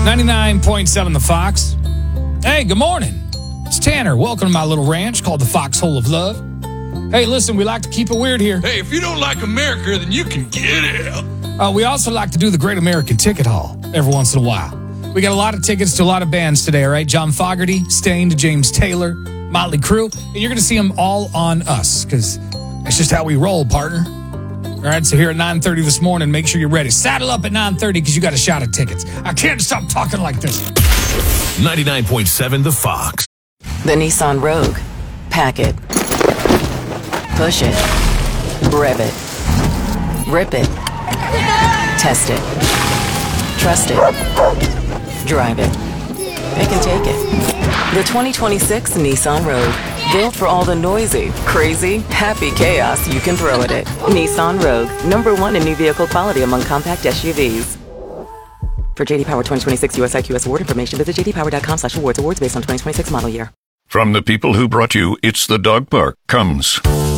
99.7 The Fox. Hey, good morning. It's Tanner. Welcome to my little ranch called the Foxhole of Love. Hey, listen, we like to keep it weird here. Hey, if you don't like America, then you can get out. We also like to do the Great American Ticket Haul every once in a while. We got a lot of tickets to a lot of bands today, all right? John Fogerty, Stained, James Taylor, Motley Crue. And you're going to see them all on us because that's just how we roll, partner. All right, so here at 9:30 this morning, make sure you're ready. Saddle up at 9:30 because you got a shot at tickets. I can't stop talking like this. 99.7 The Fox. The Nissan Rogue. Pack it. Push it. Rev it. Rip it. Test it. Trust it. Drive it. Pick and take it. The 2026 Nissan Rogue. Built for all the noisy, crazy, happy chaos you can throw at it. Nissan Rogue. #1 in new vehicle quality among compact SUVs. For J.D. Power 2026 US IQS award information, visit jdpower.com/awards. Awards based on 2026 model year. From the people who brought you It's the Dog Park comes